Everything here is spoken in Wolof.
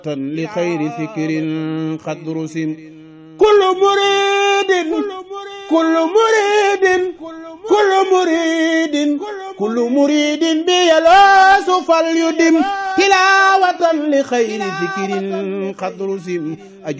لخير ذكر قد رسم كل مريد بيلاس فليدم تلاوة لخير ذكر قد رسم